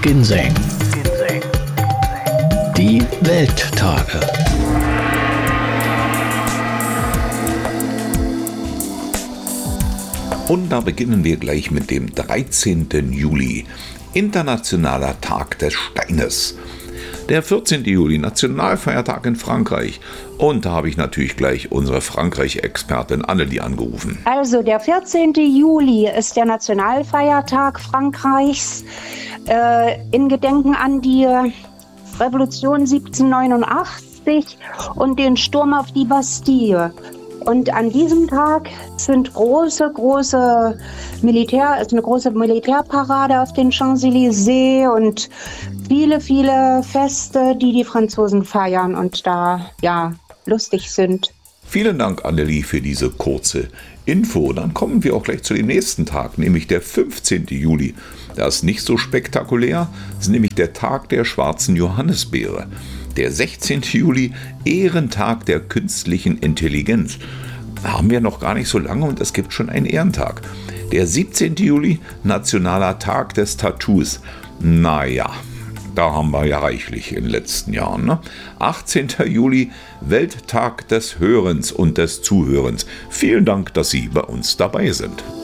Ginseng. Die Welttage. Und da beginnen wir gleich mit dem 13. Juli, Internationaler Tag des Steines. Der 14. Juli, Nationalfeiertag in Frankreich. Und da habe ich natürlich gleich unsere Frankreich-Expertin Annelie angerufen. Also der 14. Juli ist der Nationalfeiertag Frankreichs in Gedenken an die Revolution 1789 und den Sturm auf die Bastille. Und an diesem Tag sind eine große Militärparade auf den Champs-Élysées und viele Feste, die Franzosen feiern und da lustig sind. Vielen Dank, Annelie, für diese kurze Info. Dann kommen wir auch gleich zu dem nächsten Tag, nämlich der 15. Juli. Das ist nicht so spektakulär, das ist nämlich der Tag der schwarzen Johannisbeere. Der 16. Juli, Ehrentag der künstlichen Intelligenz. Da haben wir noch gar nicht so lange und es gibt schon einen Ehrentag. Der 17. Juli, Nationaler Tag des Tattoos. Naja, da haben wir ja reichlich in den letzten Jahren. Ne? 18. Juli, Welttag des Hörens und des Zuhörens. Vielen Dank, dass Sie bei uns dabei sind.